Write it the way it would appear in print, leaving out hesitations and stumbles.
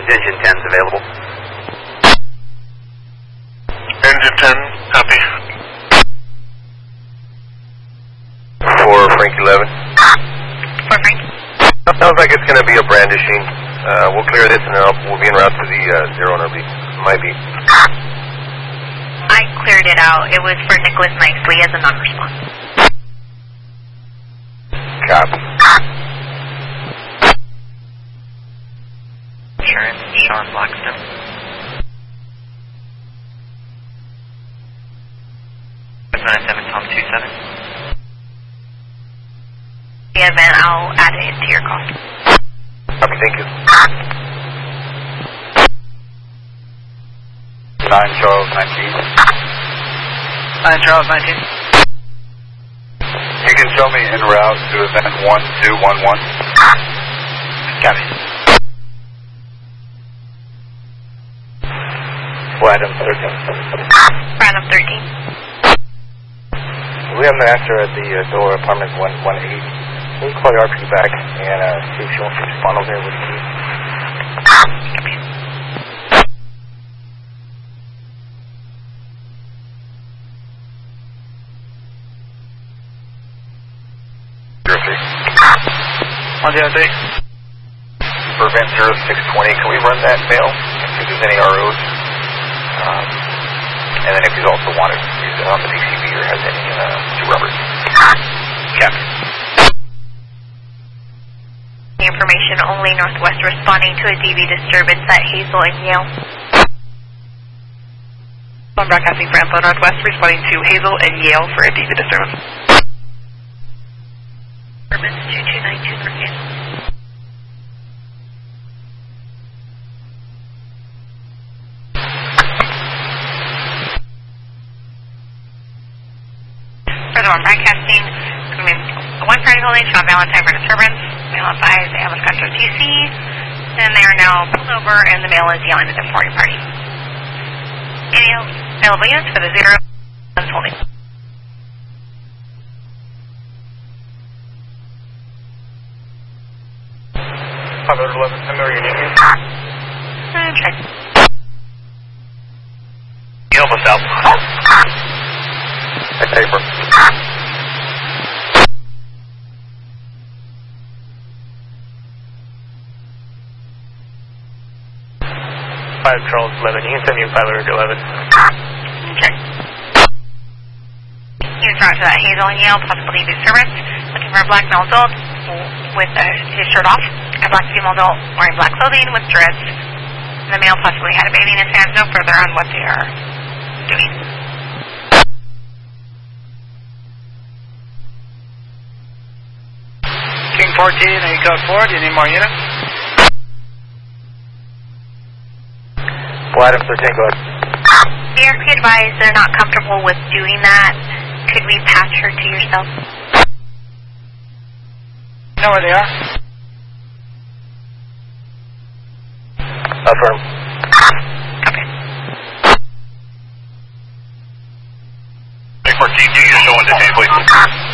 Engine 10's available. Engine 10, copy. For Frank 11. For Frank. Sounds like it's going to be a brandishing. We'll clear this and then we'll be en route to the 0 on our beat. My beat. I cleared it out. It was for Nicholas Nicely as a non-response. Copy. Insurance, Sean Blackstone. Tom 27. The event, I'll add it to your call. Copy, thank you. 9 Charles 19. 9 Charles 19. You can show me en route to event 1211. Copy. Platinum 13. Random 13. We have an answer at the door, apartment 118. Can you call your RP back and see if she wants to respond over there with you? On the other. For event 0620, can we run that mail? If there's any ROs? And then if he's also wanted to use it on the DCB or has any two rubbers. Captain. Information only Northwest responding to a DV disturbance at Hazel and Yale. I'm broadcasting for info Northwest responding to Hazel and Yale for a DV disturbance. Disturbance 2292 for Hazel. Further on broadcasting, one party holding Sean Valentine for disturbance. Mail advised they have a Scotch TC, and they are now pulled over, and the mail is yelling at the party. Any available units for the 0 holding. Other 11, send me your name. Okay. Help us out. Paper. 5 Charles 11. You can send me 511. Okay. Units route to that Hazel and Yale, possibly disturbance. Looking for a black male adult with his shirt off. A black female adult wearing black clothing with dreads. The male possibly had a baby in his hands. No further on what they are doing. King 14, A code 4. Do you need more units? Platinum 13, go ahead. The RP advised they're not comfortable with doing that. Could we patch her to yourself? You know where they are? Affirm. Okay. Big 14, can you just show into please?